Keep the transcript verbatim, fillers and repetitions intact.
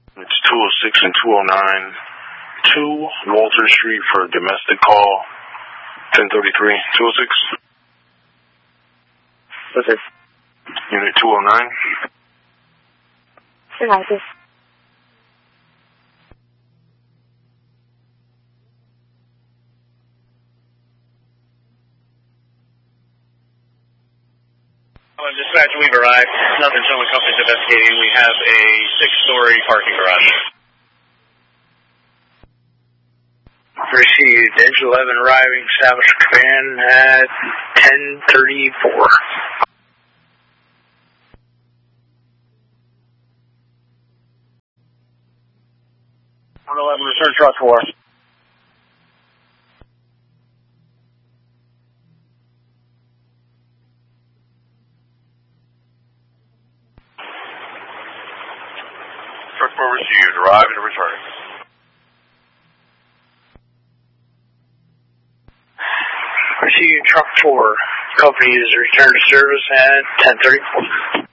It's two oh six and two oh nine, two Walter Street for a domestic call, ten thirty-three, two oh six. What's it? Unit two oh nine. 是来自 Dispatch, we've arrived. Nothing showing company's investigating. We have a six-story parking garage. Received Edge eleven arriving, establish command at ten thirty-four. one eleven, return truck four. Truck four received, arriving and returning. Received truck four. Company is returned to service at ten thirty-four.